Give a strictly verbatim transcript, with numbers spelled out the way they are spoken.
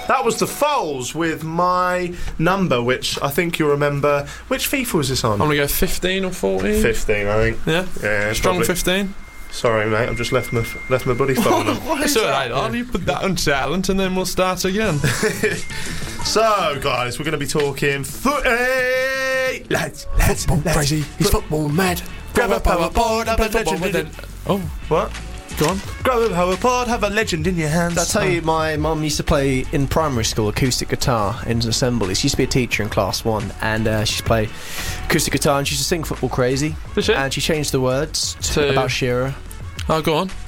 That was the Foals with My Number, which I think you'll remember. Which FIFA was this on? I'm going to go fifteen or fourteen. fifteen, I think. Yeah? Yeah, Strong probably. fifteen. Sorry, mate, I've just left my left my buddy phone on. It's alright, I'll you put that on silent and then we'll start again. So, guys, we're going to be talking footy. Lads, lads, Football lads. crazy, he's football mad. Grab a power board, have a legend in it. Oh, What? go on. Grab a power pod, have a legend in your hands. I'll tell you, my mum used to play in primary school acoustic guitar in assemblies. She used to be a teacher in class one, and uh, she used to play acoustic guitar, and she used to sing Football Crazy. Did she? And she changed the words to, To- about Shearer. Oh, go on.